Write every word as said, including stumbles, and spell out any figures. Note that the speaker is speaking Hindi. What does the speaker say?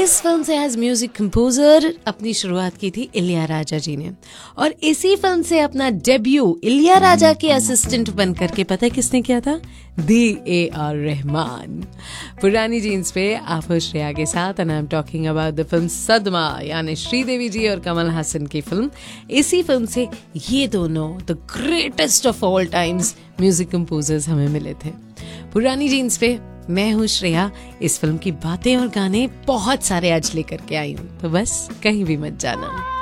इस फिल्म से एज म्यूजिक कंपोजर अपनी शुरुआत की थी इलैयाराजा जी ने, और इसी फिल्म से अपना डेब्यू इलैयाराजा के असिस्टेंट बनकर के पता है किसने किया था? दी ए आर रहमान। पुरानी जीन्स पे आप हो श्रेया के साथ and I am talking about the film सदमा, यानी श्रीदेवी जी और कमल हासन की फिल्म। इसी फिल्म से ये दोनों the greatest of all times music composers हमें मिले थे। पुरानी जीन्स पे मैं हूँ श्रेया। इस फिल्म की बातें और गाने बहुत सारे आज लेकर के आई हूँ, तो बस कहीं भी मत जाना।